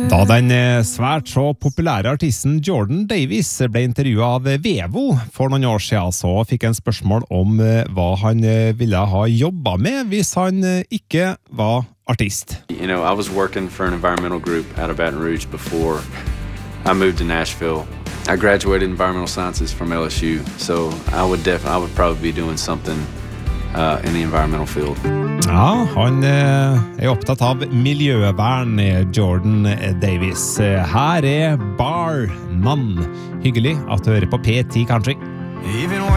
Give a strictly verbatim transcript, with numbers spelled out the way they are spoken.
Da den svært så populære artisten Jordan Davis ble intervjuet av Vevo for noen år siden, så fikk han spørsmål om hva han ville ha jobbet med hvis han ikke var artist. You know, I was working for an environmental group out of Baton Rouge before I moved to Nashville. I graduated in environmental sciences from L S U, so I would def I would probably be doing something uh, in the environmental field. Ja, han er opptatt av miljøvern, Jordan Davis. Her er Bar None. Hyggelig at du hører på P ti Country.